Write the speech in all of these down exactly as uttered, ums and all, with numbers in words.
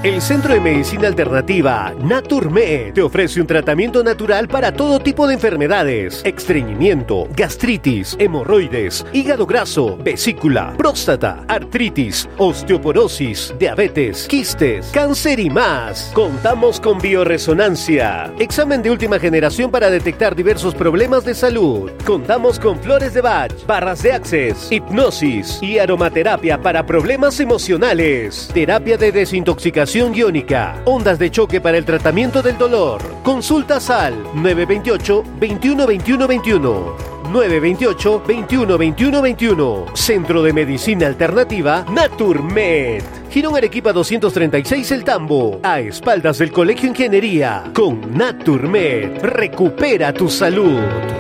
El Centro de Medicina Alternativa NaturMed te ofrece un tratamiento natural para todo tipo de enfermedades: estreñimiento, gastritis, hemorroides, hígado graso, vesícula, próstata, artritis, osteoporosis, diabetes, quistes, cáncer y más. Contamos con bioresonancia, examen de última generación para detectar diversos problemas de salud. Contamos con flores de Bach, barras de Access, hipnosis y aromaterapia para problemas emocionales, terapia de desintoxicación iónica, ondas de choque para el tratamiento del dolor. Consultas al nueve dos ocho, veintiuno, veintiuno, veintiuno. nueve dos ocho, veintiuno, veintiuno, veintiuno. Centro de Medicina Alternativa NaturMed. Girón Arequipa doscientos treinta y seis El Tambo, a espaldas del Colegio Ingeniería. Con NaturMed, recupera tu salud.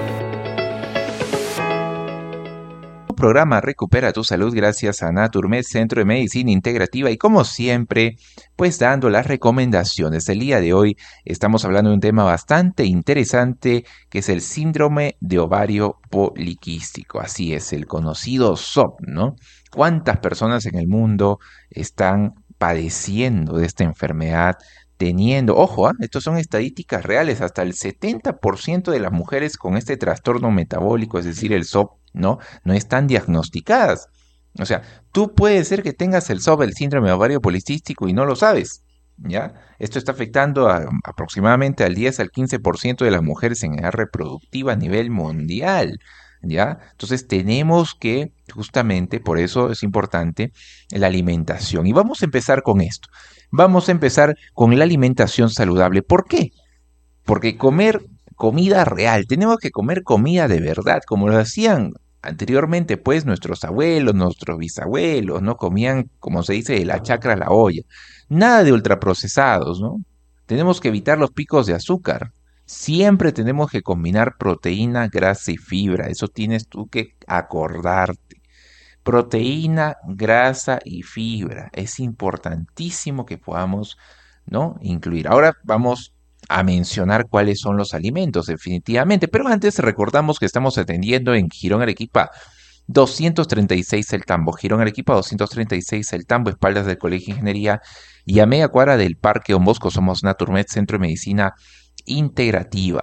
Programa Recupera tu Salud gracias a NaturMed, Centro de Medicina Integrativa, y como siempre, pues dando las recomendaciones. El día de hoy estamos hablando de un tema bastante interesante, que es el síndrome de ovario poliquístico. Así es, el conocido S O P, ¿no? ¿Cuántas personas en el mundo están padeciendo de esta enfermedad? Teniendo, ojo, ¿eh? Estos son estadísticas reales, hasta el setenta por ciento de las mujeres con este trastorno metabólico, es decir, el S O P, ¿no? No están diagnosticadas. O sea, tú puedes ser que tengas el S O P, el síndrome de ovario policístico, y no lo sabes, ¿ya? Esto está afectando a, aproximadamente al diez al quince por ciento de las mujeres en edad reproductiva a nivel mundial, ¿ya? Entonces tenemos que, justamente por eso es importante la alimentación. Y vamos a empezar con esto. Vamos a empezar con la alimentación saludable. ¿Por qué? Porque comer comida real, tenemos que comer comida de verdad, como lo hacían anteriormente, pues nuestros abuelos, nuestros bisabuelos, ¿no? Comían, como se dice, de la chacra a la olla. Nada de ultraprocesados, ¿no? Tenemos que evitar los picos de azúcar. Siempre tenemos que combinar proteína, grasa y fibra. Eso tienes tú que acordarte. Proteína, grasa y fibra. Es importantísimo que podamos, ¿no?, incluir. Ahora vamos a mencionar cuáles son los alimentos, definitivamente. Pero antes recordamos que estamos atendiendo en Girón Arequipa doscientos treinta y seis El Tambo. Girón Arequipa doscientos treinta y seis El Tambo, espaldas del Colegio de Ingeniería, y a media cuadra del Parque Don Bosco. Somos NaturMed, Centro de Medicina Integrativa.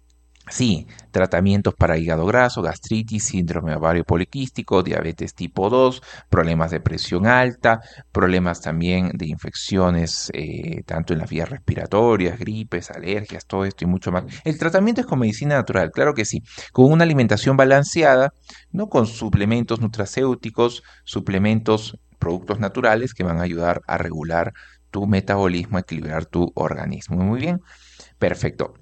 Sí, tratamientos para hígado graso, gastritis, síndrome de ovario poliquístico, diabetes tipo dos, problemas de presión alta, problemas también de infecciones, eh, tanto en las vías respiratorias, gripes, alergias, todo esto y mucho más. El tratamiento es con medicina natural, claro que sí, con una alimentación balanceada, ¿no?, con suplementos nutracéuticos, suplementos, productos naturales que van a ayudar a regular tu metabolismo, a equilibrar tu organismo. Muy bien, perfecto.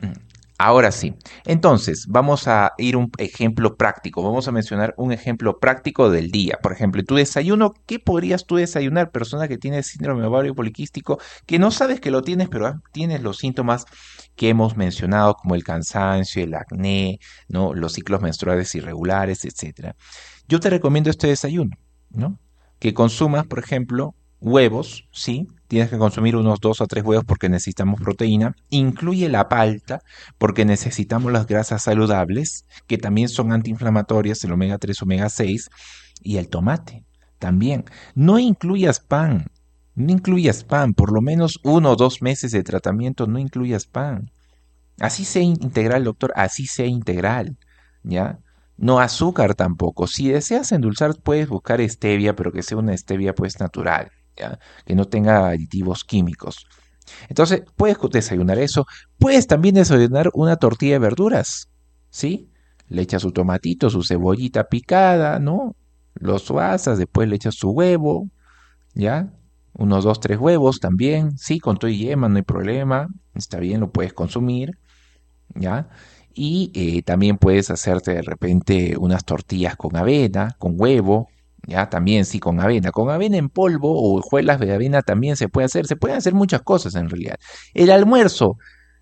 Ahora sí, entonces vamos a ir a un ejemplo práctico, vamos a mencionar un ejemplo práctico del día. Por ejemplo, tu desayuno, ¿qué podrías tú desayunar? Persona que tiene síndrome de ovario poliquístico, que no sabes que lo tienes, pero ah, tienes los síntomas que hemos mencionado, como el cansancio, el acné, ¿no?, los ciclos menstruales irregulares, etcétera. Yo te recomiendo este desayuno, ¿no?, que consumas, por ejemplo, huevos, ¿sí? Tienes que consumir unos dos o tres huevos porque necesitamos proteína. Incluye la palta porque necesitamos las grasas saludables, que también son antiinflamatorias, el omega tres, omega seis, y el tomate también. No incluyas pan, no incluyas pan, por lo menos uno o dos meses de tratamiento no incluyas pan. Así sea integral, doctor, así sea integral, ¿ya? No azúcar tampoco. Si deseas endulzar, puedes buscar stevia, pero que sea una stevia pues natural, ¿ya?, que no tenga aditivos químicos. Entonces, puedes desayunar eso. Puedes también desayunar una tortilla de verduras, ¿sí? Le echas su tomatito, su cebollita picada, ¿no? Los asas, después le echas su huevo, ¿ya? Unos dos, tres huevos también, sí, con todo y yema, no hay problema. Está bien, lo puedes consumir, ¿ya? Y eh, también puedes hacerte de repente unas tortillas con avena, con huevo, ya, también sí, con avena. Con avena en polvo o hojuelas de avena también se puede hacer. Se pueden hacer muchas cosas en realidad. El almuerzo,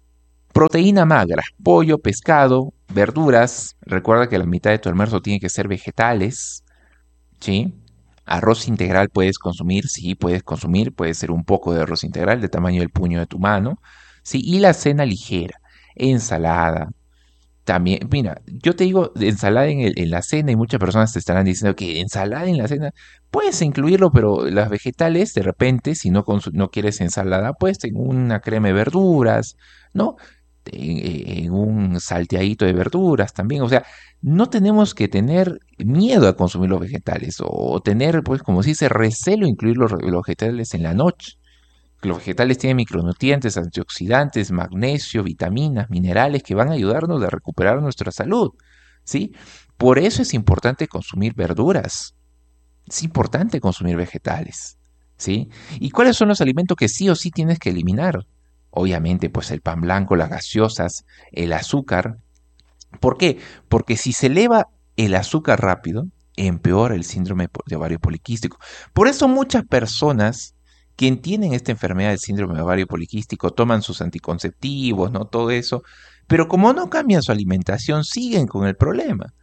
proteína magra, pollo, pescado, verduras. Recuerda que la mitad de tu almuerzo tiene que ser vegetales, ¿sí? Arroz integral puedes consumir, sí, puedes consumir. Puede ser un poco de arroz integral, del tamaño del puño de tu mano, ¿sí? Y la cena ligera, ensalada, También, mira, yo te digo ensalada en, el- en la cena y muchas personas te estarán diciendo que ensalada en la cena, puedes incluirlo, pero las vegetales, de repente, si no, consu- no quieres ensalada, pues en una crema de verduras, ¿no? En, en un salteadito de verduras también. O sea, no tenemos que tener miedo a consumir los vegetales o tener, pues, como se dice, recelo incluir los, los vegetales en la noche. Los vegetales tienen micronutrientes, antioxidantes, magnesio, vitaminas, minerales que van a ayudarnos a recuperar nuestra salud, ¿sí? Por eso es importante consumir verduras, es importante consumir vegetales, ¿sí? ¿Y cuáles son los alimentos que sí o sí tienes que eliminar? Obviamente, pues el pan blanco, las gaseosas, el azúcar. ¿Por qué? Porque si se eleva el azúcar rápido, empeora el síndrome de ovario poliquístico. Por eso muchas personas que tienen esta enfermedad del síndrome de ovario poliquístico toman sus anticonceptivos, ¿no? Todo eso, pero como no cambian su alimentación, siguen con el problema,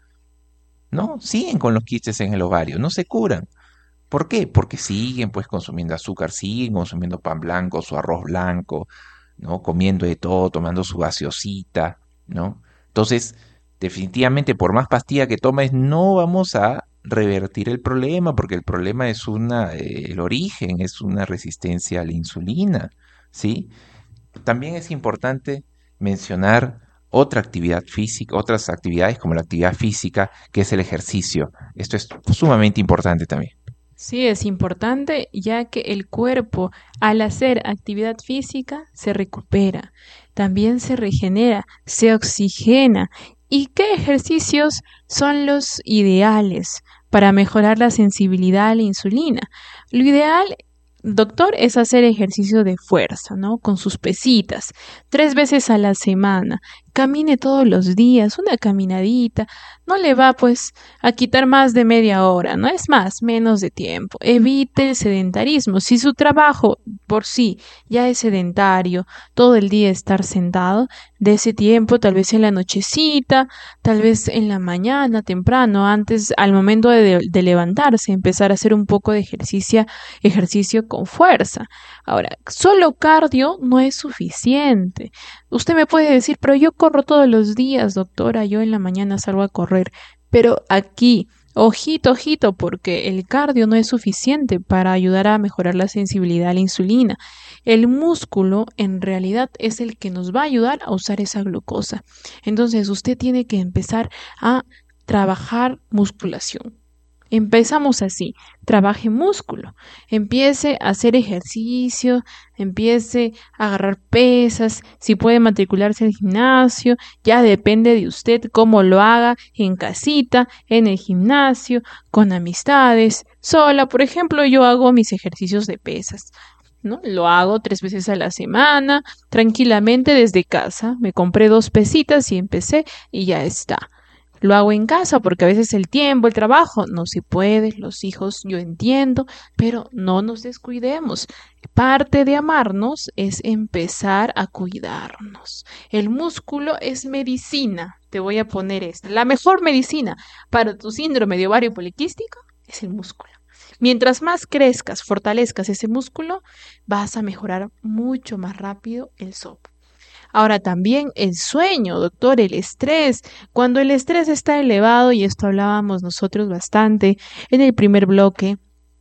¿no? Siguen con los quistes en el ovario, no se curan. ¿Por qué? Porque siguen pues consumiendo azúcar, siguen consumiendo pan blanco, su arroz blanco, ¿no? Comiendo de todo, tomando su gaseosita, ¿no? Entonces, definitivamente, por más pastilla que tomes, no vamos a revertir el problema, porque el problema es una, eh, el origen es una resistencia a la insulina, ¿sí? También es importante mencionar otra actividad física, otras actividades como la actividad física, que es el ejercicio. Esto es sumamente importante también. Sí, es importante ya que el cuerpo al hacer actividad física se recupera, también se regenera, se oxigena. ¿Y qué ejercicios son los ideales para mejorar la sensibilidad a la insulina? Lo ideal, doctor, es hacer ejercicio de fuerza, ¿no? Con sus pesitas, tres veces a la semana. Camine todos los días, una caminadita. No le va, pues, a quitar más de media hora, no es más, menos de tiempo. Evite el sedentarismo. Si su trabajo por sí ya es sedentario, todo el día estar sentado, de ese tiempo, tal vez en la nochecita, tal vez en la mañana, temprano, antes, al momento de, de levantarse, empezar a hacer un poco de ejercicio, ejercicio con fuerza. Ahora, solo cardio no es suficiente. Usted me puede decir, pero yo corro todos los días, doctora, yo en la mañana salgo a correr. Pero aquí, ojito, ojito, porque el cardio no es suficiente para ayudar a mejorar la sensibilidad a la insulina. El músculo en realidad es el que nos va a ayudar a usar esa glucosa. Entonces usted tiene que empezar a trabajar musculación. Empezamos así, trabaje músculo, empiece a hacer ejercicio, empiece a agarrar pesas, si puede matricularse al gimnasio, ya depende de usted cómo lo haga en casita, en el gimnasio, con amistades, sola. Por ejemplo, yo hago mis ejercicios de pesas, ¿no? Lo hago tres veces a la semana, tranquilamente desde casa. Me compré dos pesitas y empecé y ya está. Lo hago en casa porque a veces el tiempo, el trabajo, no se puede, los hijos, yo entiendo, pero no nos descuidemos. Parte de amarnos es empezar a cuidarnos. El músculo es medicina. Te voy a poner esta. La mejor medicina para tu síndrome de ovario poliquístico es el músculo. Mientras más crezcas, fortalezcas ese músculo, vas a mejorar mucho más rápido el S O P. Ahora también el sueño, doctor, el estrés. Cuando el estrés está elevado, y esto hablábamos nosotros bastante en el primer bloque,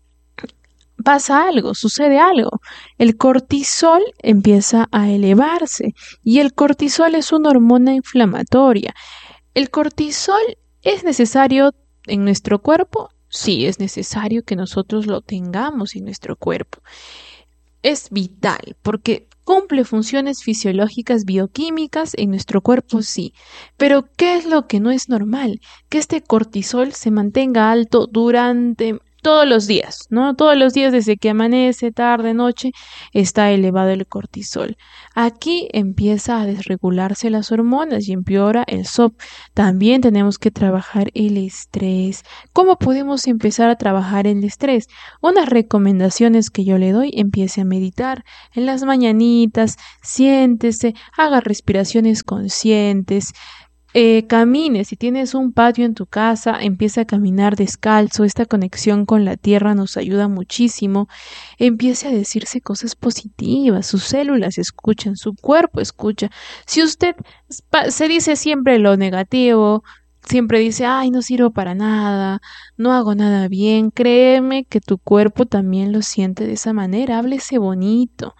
pasa algo, sucede algo. El cortisol empieza a elevarse y el cortisol es una hormona inflamatoria. ¿El cortisol es necesario en nuestro cuerpo? Sí, es necesario que nosotros lo tengamos en nuestro cuerpo. Es vital porque cumple funciones fisiológicas bioquímicas en nuestro cuerpo, sí. Pero ¿qué es lo que no es normal? Que este cortisol se mantenga alto durante todos los días, ¿no? Todos los días desde que amanece, tarde, noche, está elevado el cortisol. Aquí empieza a desregularse las hormonas y empeora el S O P. También tenemos que trabajar el estrés. ¿Cómo podemos empezar a trabajar el estrés? Unas recomendaciones que yo le doy: empiece a meditar en las mañanitas, siéntese, haga respiraciones conscientes, Eh, camine, si tienes un patio en tu casa, empieza a caminar descalzo. Esta conexión con la tierra nos ayuda muchísimo. Empiece a decirse cosas positivas, sus células escuchan, su cuerpo escucha. Si usted pa- se dice siempre lo negativo, siempre dice, ay, no sirvo para nada, no hago nada bien, créeme que tu cuerpo también lo siente de esa manera. Háblese bonito.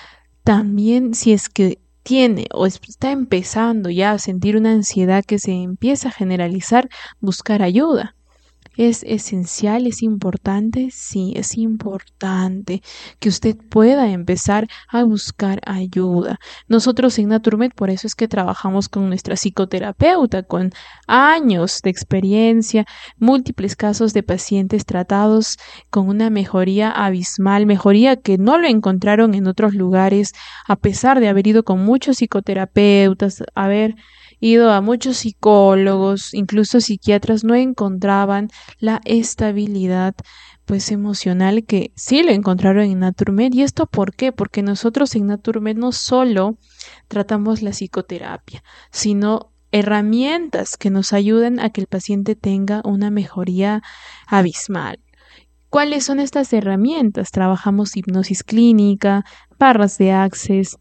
También si es que tiene o es- está empezando ya a sentir una ansiedad que se empieza a generalizar, buscar ayuda. ¿Es esencial? ¿Es importante? Sí, es importante que usted pueda empezar a buscar ayuda. Nosotros en Naturmed, por eso es que trabajamos con nuestra psicoterapeuta, con años de experiencia, múltiples casos de pacientes tratados con una mejoría abismal, mejoría que no lo encontraron en otros lugares, a pesar de haber ido con muchos psicoterapeutas, haber ido a muchos psicólogos, incluso psiquiatras, no encontraban la estabilidad pues emocional que sí lo encontraron en Naturmed. ¿Y esto por qué? Porque nosotros en Naturmed no solo tratamos la psicoterapia, sino herramientas que nos ayudan a que el paciente tenga una mejoría abismal. ¿Cuáles son estas herramientas? Trabajamos hipnosis clínica, barras de access,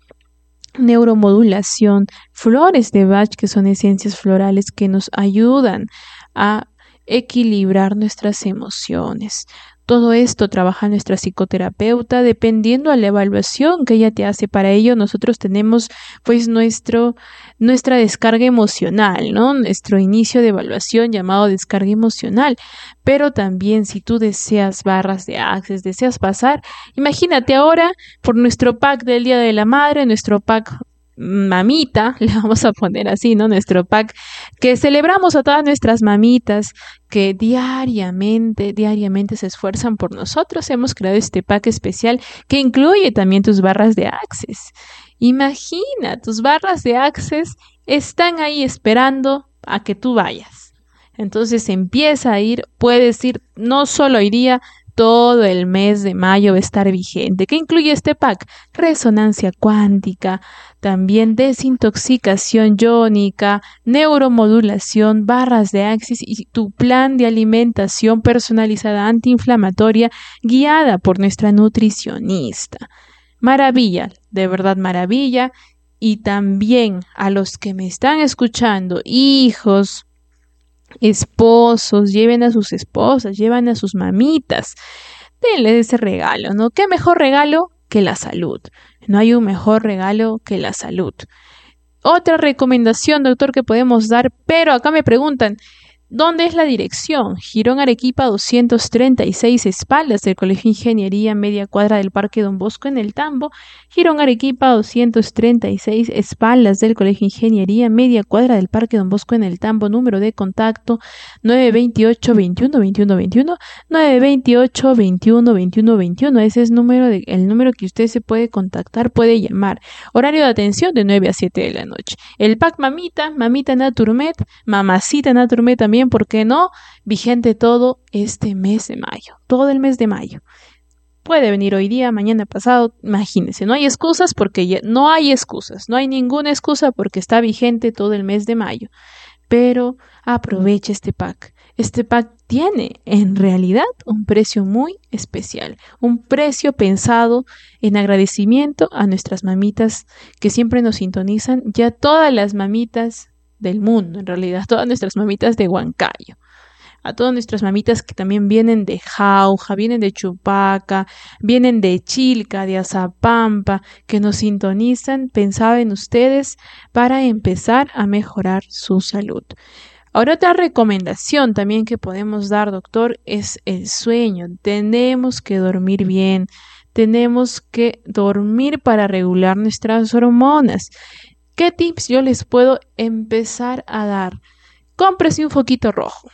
neuromodulación, flores de Bach, que son esencias florales que nos ayudan a equilibrar nuestras emociones. Todo esto trabaja nuestra psicoterapeuta dependiendo a la evaluación que ella te hace. Para ello nosotros tenemos pues nuestro, nuestra descarga emocional, ¿no? Nuestro inicio de evaluación llamado descarga emocional. Pero también si tú deseas barras de access, deseas pasar, imagínate ahora por nuestro pack del Día de la Madre, nuestro pack mamita, le vamos a poner así, ¿no? Nuestro pack que celebramos a todas nuestras mamitas que diariamente, diariamente se esfuerzan por nosotros. Hemos creado este pack especial que incluye también tus barras de access. Imagina, tus barras de access están ahí esperando a que tú vayas. Entonces empieza a ir, puedes ir no solo hoy día, todo el mes de mayo va a estar vigente. ¿Qué incluye este pack? Resonancia cuántica, también desintoxicación iónica, neuromodulación, barras de Access y tu plan de alimentación personalizada antiinflamatoria guiada por nuestra nutricionista. Maravilla, de verdad maravilla. Y también a los que me están escuchando, hijos, esposos, lleven a sus esposas, lleven a sus mamitas, denle ese regalo, ¿no? ¿Qué mejor regalo que la salud? No hay un mejor regalo que la salud. Otra recomendación, doctor, que podemos dar, pero acá me preguntan, ¿dónde es la dirección? Girón Arequipa doscientos treinta y seis, espaldas del Colegio de Ingeniería, media cuadra del Parque Don Bosco en el Tambo. Girón Arequipa doscientos treinta y seis, espaldas del Colegio de Ingeniería, media cuadra del Parque Don Bosco en el Tambo. Número de contacto nueve dos ocho, veintiuno, veintiuno, veintiuno, nueve dos ocho, veintiuno, veintiuno, veintiuno. Ese es número de, el número que usted se puede contactar, puede llamar. Horario de atención de nueve a siete de la noche. El pack Mamita, Mamita Naturmed, Mamacita Naturmed también, ¿por qué no? Vigente todo este mes de mayo, todo el mes de mayo. Puede venir hoy día, mañana, pasado, imagínense, no hay excusas porque ya, no hay excusas, no hay ninguna excusa porque está vigente todo el mes de mayo. Pero aproveche este pack. Este pack tiene en realidad un precio muy especial, un precio pensado en agradecimiento a nuestras mamitas que siempre nos sintonizan, ya todas las mamitas del mundo, en realidad, todas nuestras mamitas de Huancayo, a todas nuestras mamitas que también vienen de Jauja, vienen de Chupaca, vienen de Chilca, de Azapampa, que nos sintonizan, pensaba en ustedes para empezar a mejorar su salud. Ahora otra recomendación también que podemos dar, doctor, es el sueño. Tenemos que dormir bien, tenemos que dormir para regular nuestras hormonas. ¿Qué tips yo les puedo empezar a dar? Cómprese un foquito rojo.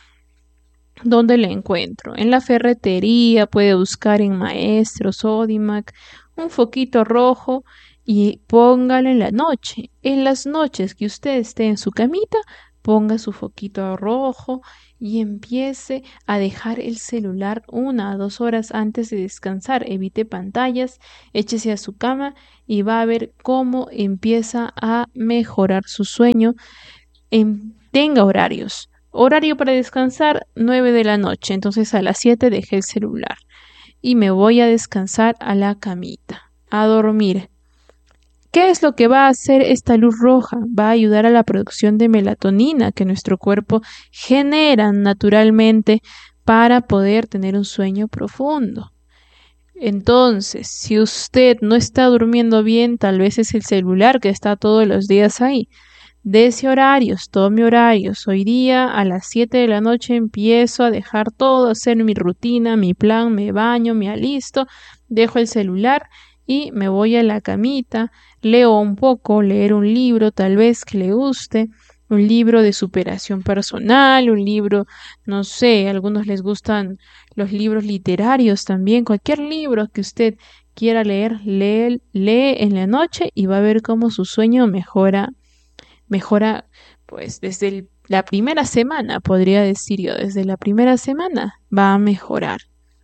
¿Dónde lo encuentro? En la ferretería, puede buscar en Maestro, Sodimac, un foquito rojo y póngalo en la noche. En las noches que usted esté en su camita, ponga su foquito rojo y empiece a dejar el celular una o dos horas antes de descansar. Evite pantallas, échese a su cama y va a ver cómo empieza a mejorar su sueño. En tenga horarios. Horario para descansar, nueve de la noche. Entonces a las siete dejé el celular y me voy a descansar a la camita, a dormir. ¿Qué es lo que va a hacer esta luz roja? Va a ayudar a la producción de melatonina que nuestro cuerpo genera naturalmente para poder tener un sueño profundo. Entonces, si usted no está durmiendo bien, tal vez es el celular que está todos los días ahí. Dese horarios, tome horarios. Hoy día a las siete de la noche empiezo a dejar todo, hacer mi rutina, mi plan, me baño, me alisto, dejo el celular y me voy a la camita, leo un poco, leer un libro tal vez que le guste, un libro de superación personal, un libro, no sé, a algunos les gustan los libros literarios también, cualquier libro que usted quiera leer, lee, lee en la noche y va a ver cómo su sueño mejora, mejora pues desde el- la primera semana, podría decir yo, desde la primera semana va a mejorar.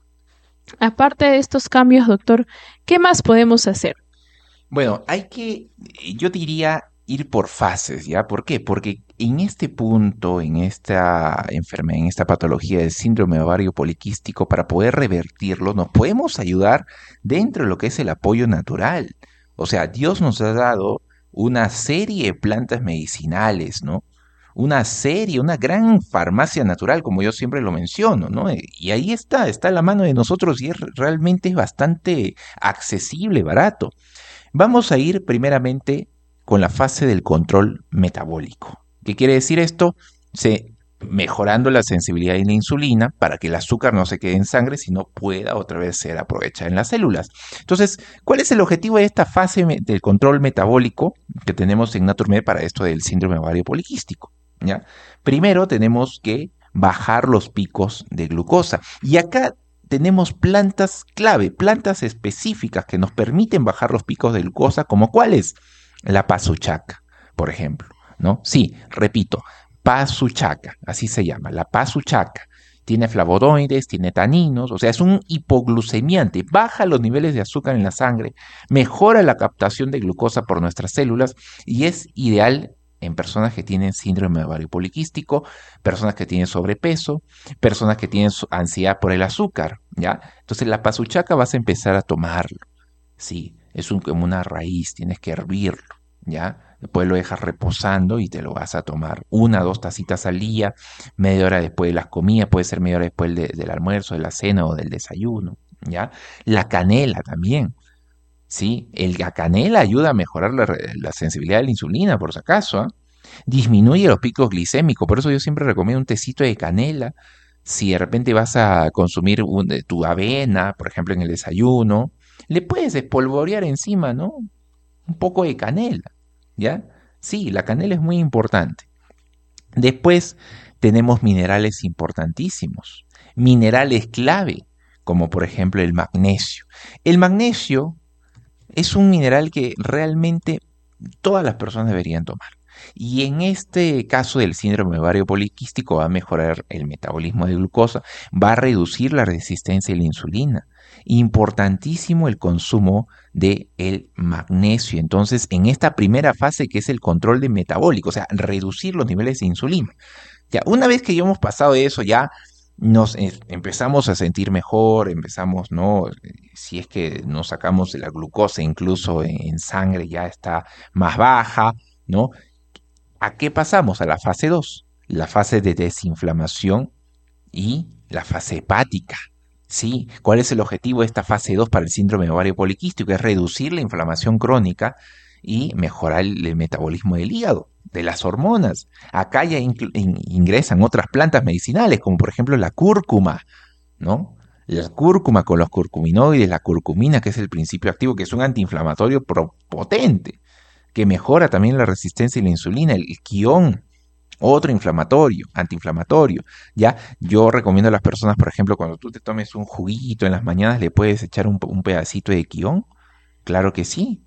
Aparte de estos cambios, doctor, ¿qué más podemos hacer? Bueno, hay que, yo diría, ir por fases, ¿ya? ¿Por qué? Porque en este punto, en esta enfermedad, en esta patología del síndrome ovario poliquístico, para poder revertirlo, nos podemos ayudar dentro de lo que es el apoyo natural. O sea, Dios nos ha dado una serie de plantas medicinales, ¿no? Una serie, una gran farmacia natural, como yo siempre lo menciono, ¿no? Y ahí está, está a la mano de nosotros y es realmente bastante accesible, barato. Vamos a ir primeramente con la fase del control metabólico. ¿Qué quiere decir esto? Se, mejorando la sensibilidad de la insulina para que el azúcar no se quede en sangre, sino pueda otra vez ser aprovechada en las células. Entonces, ¿cuál es el objetivo de esta fase del control metabólico que tenemos en Naturmed para esto del síndrome ovario poliquístico? ¿Ya? Primero tenemos que bajar los picos de glucosa. Y acá tenemos plantas clave, plantas específicas que nos permiten bajar los picos de glucosa, como cuáles, la pasuchaca, por ejemplo, ¿no? Sí, repito, pasuchaca, así se llama, la pasuchaca. Tiene flavonoides, tiene taninos, o sea, es un hipoglucemiante, baja los niveles de azúcar en la sangre, mejora la captación de glucosa por nuestras células y es ideal en personas que tienen síndrome ovario poliquístico, personas que tienen sobrepeso, personas que tienen ansiedad por el azúcar, ¿ya? Entonces la pasuchaca vas a empezar a tomarlo, sí, es un, como una raíz, tienes que hervirlo, ¿ya? Después lo dejas reposando y te lo vas a tomar una o dos tacitas al día, media hora después de las comidas, puede ser media hora después de, del almuerzo, de la cena o del desayuno, ¿ya? La canela también, ¿sí? El, la canela ayuda a mejorar la, la sensibilidad de la insulina, por si acaso, ¿eh? Disminuye los picos glicémicos, por eso yo siempre recomiendo un tecito de canela. Si de repente vas a consumir un, tu avena, por ejemplo, en el desayuno, le puedes espolvorear encima, ¿no? Un poco de canela, ¿ya? Sí, la canela es muy importante. Después tenemos minerales importantísimos, minerales clave, como por ejemplo el magnesio. El magnesio es un mineral que realmente todas las personas deberían tomar. Y en este caso del síndrome ovario poliquístico va a mejorar el metabolismo de glucosa, va a reducir la resistencia a la insulina. Importantísimo el consumo de el magnesio. Entonces, en esta primera fase que es el control de metabólico, o sea, reducir los niveles de insulina. Ya, una vez que ya hemos pasado eso, ya nos eh, empezamos a sentir mejor, empezamos, ¿no? Si es que nos sacamos la glucosa incluso en, en sangre ya está más baja, ¿no? ¿A qué pasamos? A la fase dos, la fase de desinflamación y la fase hepática. ¿Sí? ¿Cuál es el objetivo de esta fase dos para el síndrome ovario poliquístico? Es reducir la inflamación crónica y mejorar el, el metabolismo del hígado, de las hormonas. Acá ya in, in, ingresan otras plantas medicinales, como por ejemplo la cúrcuma, ¿no? La cúrcuma con los curcuminoides, la curcumina, que es el principio activo, que es un antiinflamatorio potente, que mejora también la resistencia a la insulina, el quión, otro inflamatorio, antiinflamatorio. Ya, yo recomiendo a las personas, por ejemplo, cuando tú te tomes un juguito en las mañanas, le puedes echar un, un pedacito de quión. Claro que sí.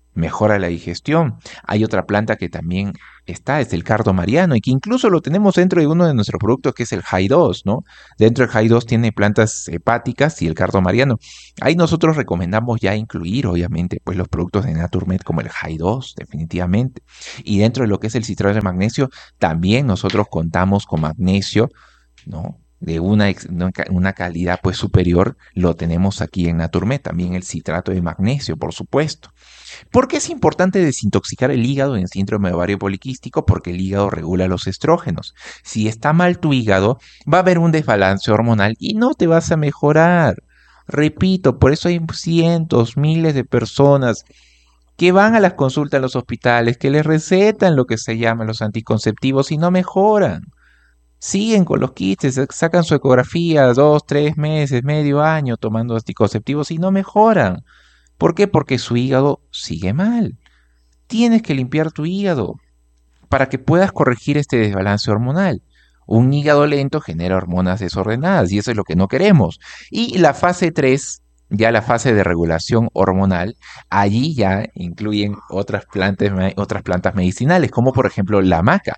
mejora la digestión. Hay otra planta que también está, es el cardo mariano, y que incluso lo tenemos dentro de uno de nuestros productos, que es el Jai dos, ¿no? Dentro del Jai dos tiene plantas hepáticas y el cardo mariano. Ahí nosotros recomendamos ya incluir, obviamente, pues los productos de Naturmed como el Jai dos, definitivamente. Y dentro de lo que es el citrato de magnesio, también nosotros contamos con magnesio, ¿no? De una, una calidad pues superior, lo tenemos aquí en Naturmed, también el citrato de magnesio, por supuesto. ¿Por qué es importante desintoxicar el hígado en síndrome ovario poliquístico? Porque el hígado regula los estrógenos. Si está mal tu hígado, va a haber un desbalance hormonal y no te vas a mejorar. Repito, por eso hay cientos, miles de personas que van a las consultas en los hospitales, que les recetan lo que se llaman los anticonceptivos y no mejoran. Siguen con los quistes, sacan su ecografía dos, tres meses, medio año tomando anticonceptivos y no mejoran. ¿Por qué? Porque su hígado sigue mal. Tienes que limpiar tu hígado para que puedas corregir este desbalance hormonal. Un hígado lento genera hormonas desordenadas y eso es lo que no queremos. Y la fase tres, ya la fase de regulación hormonal, allí ya incluyen otras plantas, otras plantas medicinales, como por ejemplo la maca.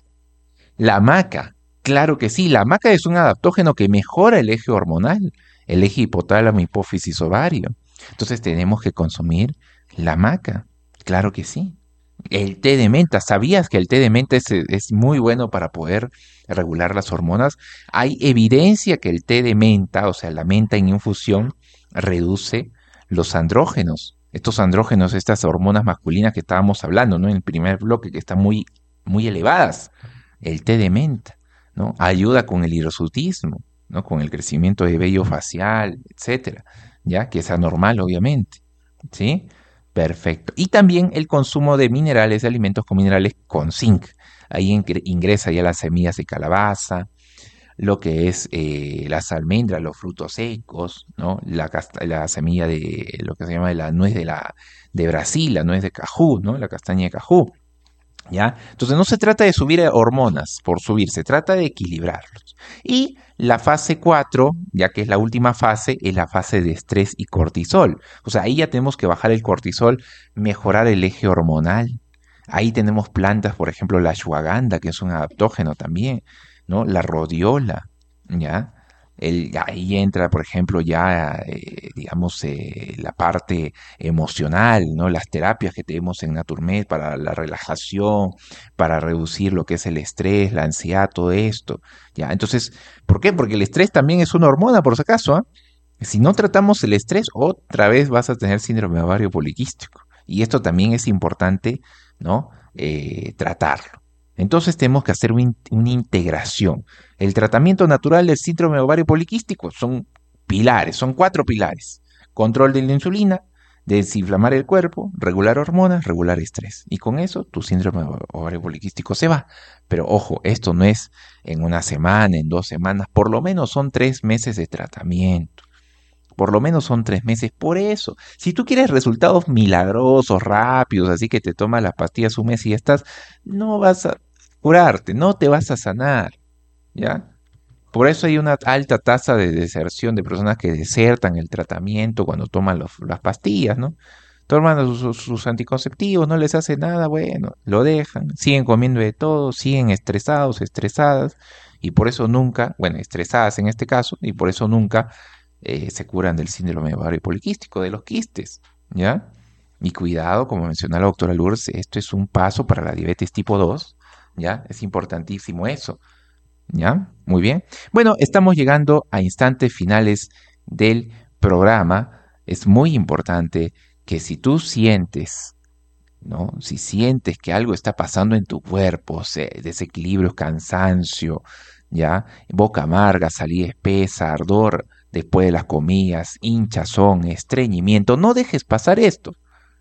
La maca, claro que sí, la maca es un adaptógeno que mejora el eje hormonal, el eje hipotálamo, hipófisis, ovario. Entonces tenemos que consumir la maca, claro que sí. El té de menta, ¿sabías que el té de menta es, es muy bueno para poder regular las hormonas? Hay evidencia que el té de menta, o sea, la menta en infusión, reduce los andrógenos. Estos andrógenos, estas hormonas masculinas que estábamos hablando, ¿no? En el primer bloque, que están muy, muy elevadas. El té de menta, ¿no? Ayuda con el hirsutismo, ¿no? Con el crecimiento de vello facial, etcétera, ¿ya? Que es anormal, obviamente, ¿sí? Perfecto. Y también el consumo de minerales, de alimentos con minerales con zinc. Ahí ingresa ya las semillas de calabaza, lo que es eh, las almendras, los frutos secos, ¿no? La, la semilla de lo que se llama la nuez de, la, de Brasil, la nuez de cajú, ¿no? La castaña de cajú. ¿Ya? Entonces no se trata de subir hormonas por subir, se trata de equilibrarlos. Y la fase cuatro, ya que es la última fase, es la fase de estrés y cortisol. O sea, ahí ya tenemos que bajar el cortisol, mejorar el eje hormonal. Ahí tenemos plantas, por ejemplo, la ashwagandha, que es un adaptógeno también, ¿no? La rhodiola, ¿ya? El, ahí entra, por ejemplo, ya, eh, digamos, eh, la parte emocional, ¿no? Las terapias que tenemos en Naturmed para la relajación, para reducir lo que es el estrés, la ansiedad, todo esto, ¿ya? Entonces, ¿por qué? Porque el estrés también es una hormona, por si acaso, ¿eh? Si no tratamos el estrés, otra vez vas a tener síndrome ovario poliquístico. Y esto también es importante, ¿no? Eh, tratarlo. Entonces tenemos que hacer un, una integración. El tratamiento natural del síndrome ovario poliquístico son pilares, son cuatro pilares. Control de la insulina, desinflamar el cuerpo, regular hormonas, regular estrés. Y con eso tu síndrome ovario poliquístico se va. Pero ojo, esto no es en una semana, en dos semanas, por lo menos son tres meses de tratamiento. Por lo menos son tres meses. Por eso, si tú quieres resultados milagrosos, rápidos, así que te tomas las pastillas un mes y ya estás, no vas a curarte, no te vas a sanar, ¿ya? Por eso hay una alta tasa de deserción de personas que desertan el tratamiento cuando toman los, las pastillas, ¿no? Toman sus, sus anticonceptivos, no les hace nada, bueno, lo dejan, siguen comiendo de todo, siguen estresados, estresadas, y por eso nunca, bueno, estresadas en este caso, y por eso nunca Eh, se curan del síndrome ovario poliquístico, de los quistes, ¿ya? Y cuidado, como mencionó la doctora Lourdes, esto es un paso para la diabetes tipo dos, ¿ya? Es importantísimo eso, ¿ya? Muy bien. Bueno, estamos llegando a instantes finales del programa. Es muy importante que si tú sientes, ¿no? Si sientes que algo está pasando en tu cuerpo, o sea, desequilibrio, cansancio, ¿ya? Boca amarga, salida espesa, ardor después de las comidas, hinchazón, estreñimiento, no dejes pasar esto.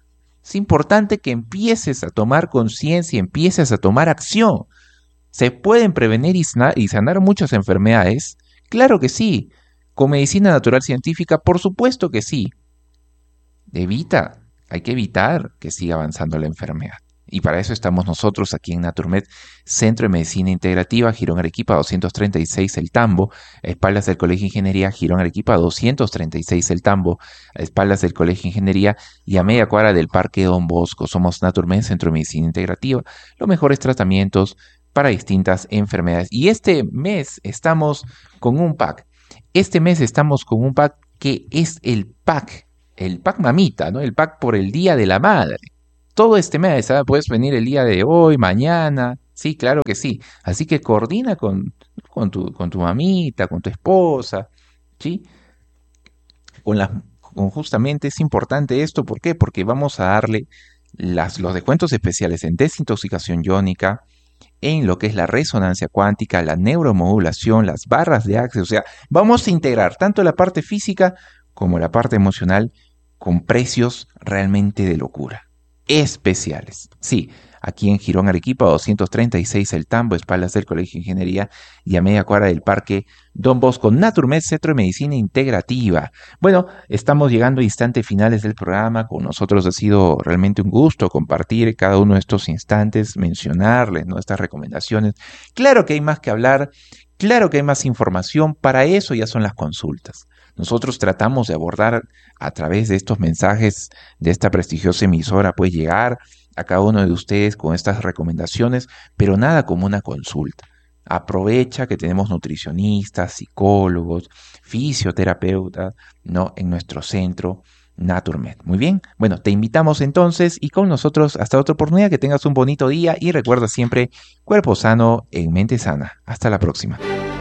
Es importante que empieces a tomar conciencia, empieces a tomar acción. ¿Se pueden prevenir y sanar, y sanar muchas enfermedades? Claro que sí. ¿Con medicina natural científica? Por supuesto que sí. Evita, hay que evitar que siga avanzando la enfermedad. Y para eso estamos nosotros aquí en Naturmed, Centro de Medicina Integrativa, Girón Arequipa doscientos treinta y seis El Tambo, a espaldas del Colegio de Ingeniería, Girón Arequipa doscientos treinta y seis El Tambo, a espaldas del Colegio de Ingeniería y a media cuadra del Parque Don Bosco. Somos Naturmed, Centro de Medicina Integrativa, los mejores tratamientos para distintas enfermedades. Y este mes estamos con un pack. Este mes estamos con un pack que es el pack, el pack mamita, ¿no? El pack por el Día de la Madre. Todo este mes, ¿sabes? Puedes venir el día de hoy, mañana, sí, claro que sí. Así que coordina con, con, tu, con tu mamita, con tu esposa, ¿sí? Con las, con justamente es importante esto, ¿por qué? Porque vamos a darle las, los descuentos especiales en desintoxicación iónica, en lo que es la resonancia cuántica, la neuromodulación, las barras de Access. O sea, vamos a integrar tanto la parte física como la parte emocional con precios realmente de locura. Especiales. Sí, aquí en Girón Arequipa doscientos treinta y seis El Tambo, espaldas del Colegio de Ingeniería y a media cuadra del Parque Don Bosco. Naturmed, Centro de Medicina Integrativa. Bueno, estamos llegando a instantes finales del programa. Con nosotros ha sido realmente un gusto compartir cada uno de estos instantes, mencionarles nuestras recomendaciones. Claro que hay más que hablar, claro que hay más información, para eso ya son las consultas. Nosotros tratamos de abordar a través de estos mensajes de esta prestigiosa emisora, pues llegar a cada uno de ustedes con estas recomendaciones, pero nada como una consulta. Aprovecha que tenemos nutricionistas, psicólogos, fisioterapeutas, ¿no? En nuestro centro Naturmed. Muy bien, bueno, te invitamos entonces y con nosotros hasta otra oportunidad, que tengas un bonito día y recuerda siempre, cuerpo sano en mente sana. Hasta la próxima.